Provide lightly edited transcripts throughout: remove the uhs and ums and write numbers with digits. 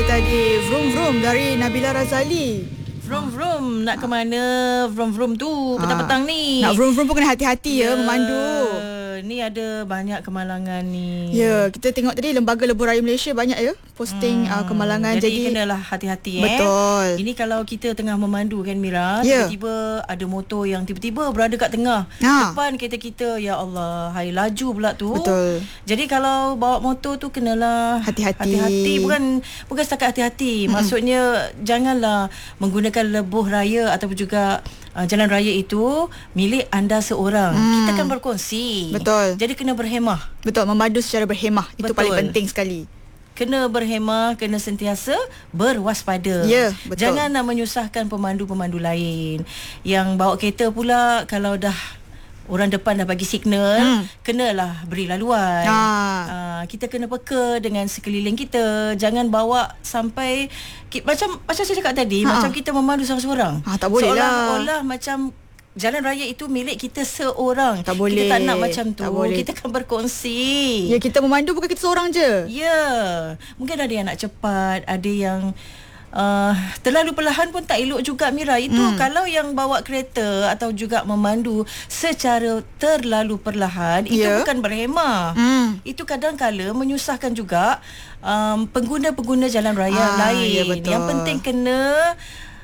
tadi Vroom Vroom dari Nabila Razali. Vroom vroom nak ke mana? Vroom vroom tu petang-petang ni. Nak vroom vroom pun kena hati-hati ya memandu. Ni ada banyak kemalangan ni. Ya, kita tengok tadi Lembaga Lebuh Raya Malaysia banyak ya posting kemalangan. Jadi kenalah hati-hati. Betul. Ini kalau kita tengah memandu kan Mira, tiba-tiba ada motor yang tiba-tiba berada kat tengah. Depan kereta kita, ya Allah, hai laju pula tu. Betul. Jadi kalau bawa motor tu kenalah hati-hati. Bukan setakat hati-hati. Maksudnya janganlah menggunakan lebuh raya ataupun juga jalan raya itu milik anda seorang. Kita kan berkongsi. Betul. Jadi kena berhemah. Betul, memandu secara berhemah. Itu paling penting sekali. Kena berhemah, kena sentiasa berwaspada. Ya, betul. Jangan nak menyusahkan pemandu-pemandu lain. Yang bawa kereta pula, kalau dah orang depan dah bagi signal, kenalah beri laluan. Kita kena peka dengan sekeliling kita. Jangan bawa sampai macam saya cakap tadi, macam kita memandu seorang-seorang. Tak boleh lah. Seolah-olah macam jalan raya itu milik kita seorang. Tak boleh. Kita tak nak macam tu. Tak boleh. Kita kan berkongsi. Ya, kita memandu bukan kita seorang je. Ya. Mungkin ada yang nak cepat, ada yang terlalu perlahan pun tak elok juga Mira. Itu kalau yang bawa kereta atau juga memandu secara terlalu perlahan, itu bukan berhemah. Itu kadang-kala menyusahkan juga pengguna-pengguna jalan raya lain. Ya, betul. Yang penting kena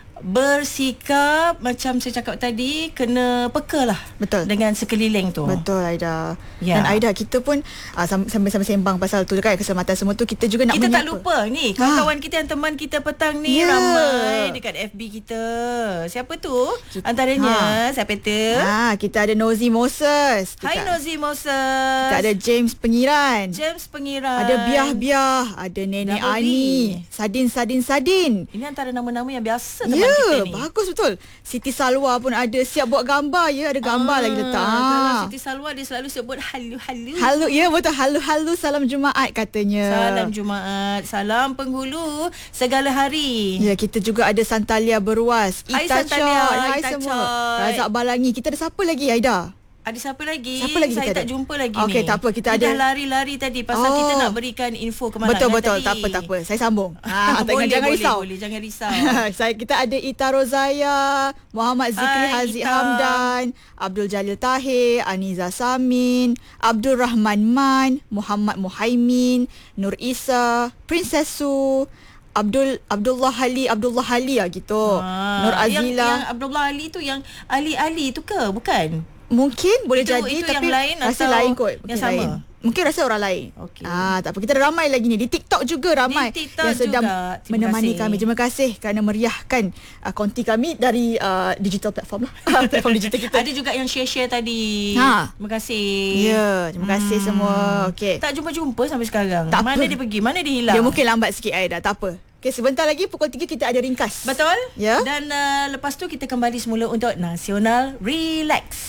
bersikap macam saya cakap tadi, kena peka lah. Betul. Dengan sekeliling tu. Betul, Aida. Dan Aida, kita pun sambil-sambil sembang pasal tu kan, keselamatan semua tu, kita juga nak kita tak lupa ni kawan-kawan kita yang teman kita petang ni ramai dekat FB kita. Siapa tu? Antaranya siapa tu? Kita ada Nozi Moses. Hai Nozi Moses. Kita ada James Pengiran. Ada Biah-Biah. Ada Nenek Ani. Sadin. Ini antara nama-nama yang biasa teman kita ni. Bagus betul. Siti Salwa pun ada siap buat gambar ya. Ada gambar lagi letak. Kalau Siti Salwa dia selalu sebut halu-halu. Halu, ya betul. Halu-halu salam Jumaat katanya. Salam Jumaat. Salam penghulu segala hari. Ya, kita juga ada Santalia Berwas. Hai Santalia. Hai semua. Razak Balangi. Kita ada siapa lagi, Aida? Ada siapa lagi? Saya tak jumpa lagi ni. Okey, tak apa. Kita ada dah lari-lari tadi pasal kita nak berikan info kemalangan betul. tadi. Tak apa. Saya sambung. Jangan risau. Jangan risau. Kita ada Ita Rozaya, Muhammad Zikri Haziq Hamdan, Abdul Jalil Tahir, Aniza Samin, Abdul Rahman Man, Muhammad Muhaimin, Nur Isa, Princess Su, Abdullah Ali gitu. Nur Azila. Yang Abdullah Ali tu yang Ali tu ke? Bukan. Mungkin boleh itu jadi yang tapi lain rasa atau lain kot. Yang sama. Lain. Mungkin rasa orang lain. Okey. Tak apa. Kita ada ramai lagi ni. Di TikTok juga ramai yang sedang menemani kami. Terima kasih kerana meriahkan konti kami dari digital platform lah. Platform digital kita. Ada juga yang share-share tadi. Terima kasih. Ya, terima kasih semua. Okey. Tak jumpa-jumpa sampai sekarang. Tak mana apa. dia pergi? Mana dia hilang? Dia mungkin lambat sikit, Aida. Tak apa. Okey, sebentar lagi pukul 3 kita ada ringkas. Betul? Ya. Dan lepas tu kita kembali semula untuk Nasional Relax.